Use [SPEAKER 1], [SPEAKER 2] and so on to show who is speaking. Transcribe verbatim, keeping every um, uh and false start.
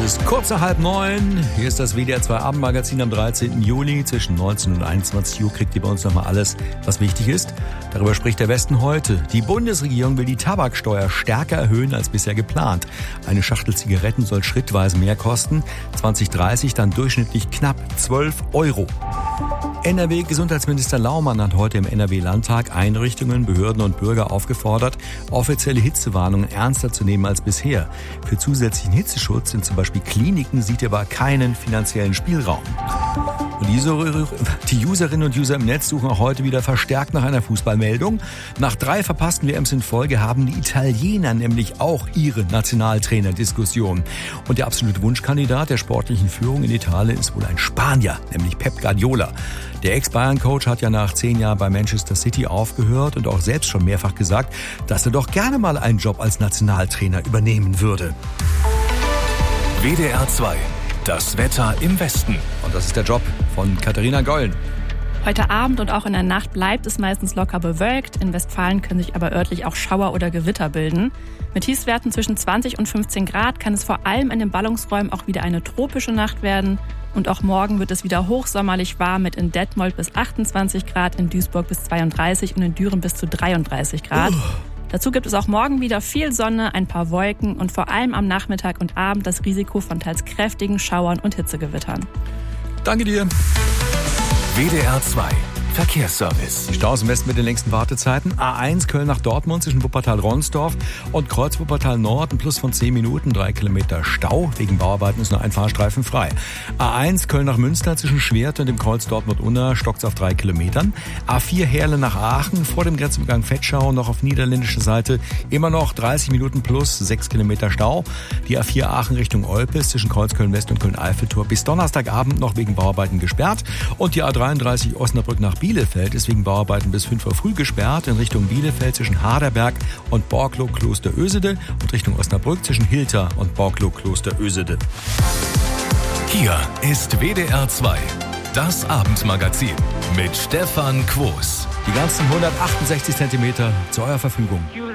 [SPEAKER 1] ist kurz nach halb neun. Hier ist das W D R zwei Abendmagazin am dreizehnten Juli. Zwischen neunzehn und einundzwanzig Uhr kriegt ihr bei uns nochmal alles, was wichtig ist. Darüber spricht der Westen heute. Die Bundesregierung will die Tabaksteuer stärker erhöhen als bisher geplant. Eine Schachtel Zigaretten soll schrittweise mehr kosten. zwanzig dreißig dann durchschnittlich knapp zwölf Euro. N R W-Gesundheitsminister Laumann hat heute im N R W-Landtag Einrichtungen, Behörden und Bürger aufgefordert, offizielle Hitzewarnungen ernster zu nehmen als bisher. Für zusätzlichen Hitzeschutz in zum Beispiel Kliniken sieht er aber keinen finanziellen Spielraum. Und die Userinnen und User im Netz suchen auch heute wieder verstärkt nach einer Fußballmeldung. Nach drei verpassten W Ms in Folge haben die Italiener nämlich auch ihre Nationaltrainer-Diskussion. Und der absolute Wunschkandidat der sportlichen Führung in Italien ist wohl ein Spanier, nämlich Pep Guardiola. Der Ex-Bayern-Coach hat ja nach zehn Jahren bei Manchester City aufgehört und auch selbst schon mehrfach gesagt, dass er doch gerne mal einen Job als Nationaltrainer übernehmen würde.
[SPEAKER 2] W D R zwei. Das Wetter im Westen.
[SPEAKER 1] Und das ist der Job von Katharina Gollen.
[SPEAKER 3] Heute Abend und auch in der Nacht bleibt es meistens locker bewölkt. In Westfalen können sich aber örtlich auch Schauer oder Gewitter bilden. Mit Tiefstwerten zwischen zwanzig und fünfzehn Grad kann es vor allem in den Ballungsräumen auch wieder eine tropische Nacht werden. Und auch morgen wird es wieder hochsommerlich warm mit in Detmold bis achtundzwanzig Grad, in Duisburg bis zweiunddreißig und in Düren bis zu dreiunddreißig Grad. Uh. Dazu gibt es auch morgen wieder viel Sonne, ein paar Wolken und vor allem am Nachmittag und Abend das Risiko von teils kräftigen Schauern und Hitzegewittern.
[SPEAKER 1] Danke dir.
[SPEAKER 2] W D R zwei Verkehrsservice.
[SPEAKER 1] Die Staus im Westen mit den längsten Wartezeiten. A eins Köln nach Dortmund zwischen Wuppertal-Ronsdorf und Kreuz-Wuppertal Nord. Ein Plus von zehn Minuten, drei Kilometer Stau. Wegen Bauarbeiten ist nur ein Fahrstreifen frei. A eins Köln nach Münster zwischen Schwert und dem Kreuz Dortmund-Unna stockt es auf drei Kilometern. A vier Herle nach Aachen vor dem Grenzübergang Vetschau noch auf niederländischer Seite. Immer noch dreißig Minuten plus, sechs Kilometer Stau. Die A vier Aachen Richtung Olpes zwischen Kreuz Köln-West und Köln-Eiffeltor bis Donnerstagabend noch wegen Bauarbeiten gesperrt. Und die A dreiunddreißig Osnabrück nach Bielefeld ist wegen Bauarbeiten bis fünf Uhr früh gesperrt in Richtung Bielefeld zwischen Harderberg und Borglow-Kloster-Ösede und Richtung Osnabrück zwischen Hilter und Borglow-Kloster-Ösede.
[SPEAKER 2] Hier ist W D R zwei, das Abendmagazin mit Stefan Quos.
[SPEAKER 1] Die ganzen hundertachtundsechzig Zentimeter zu eurer Verfügung.